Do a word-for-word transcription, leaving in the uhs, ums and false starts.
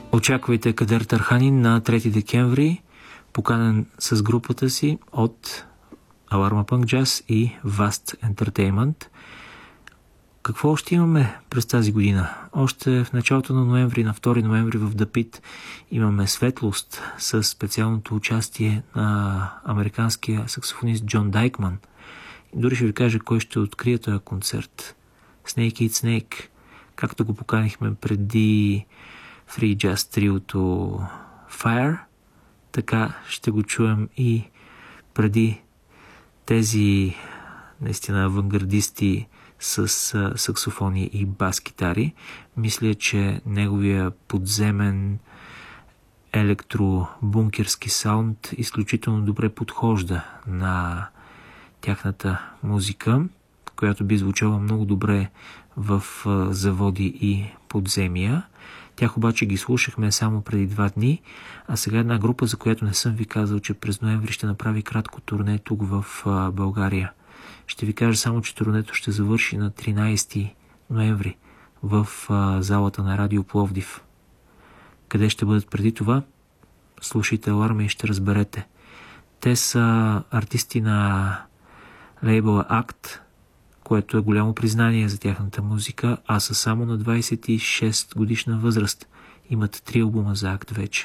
Очаквайте Кадер Тарханин на трети декември, поканен с групата си от Alarma Punk Jazz и Vast Entertainment. Какво още имаме през тази година? Още в началото на ноември, на втори ноември в Дапит имаме Светлост с специалното участие на американския саксофонист Джон Дайкман. И дори ще ви кажа кой ще открие този концерт. Snake Eat Snake, както го поканихме преди Free Jazz триото Fire, така ще го чуем и преди тези наистина авангардисти с саксофони и бас-китари. Мисля, че неговия подземен електробункерски саунд изключително добре подхожда на тяхната музика, която би звучала много добре в заводи и подземия. Тях обаче ги слушахме само преди два дни, а сега една група, за която не съм ви казал, че през ноември ще направи кратко турне тук в България. Ще ви кажа само, че турнето ще завърши на тринайсети ноември в залата на Радио Пловдив. Къде ще бъдат преди това? Слушайте Аларма и ще разберете. Те са артисти на лейбъла Акт, което е голямо признание за тяхната музика, а са само на двайсет и шест годишна възраст. Имат три албума за Акт вече.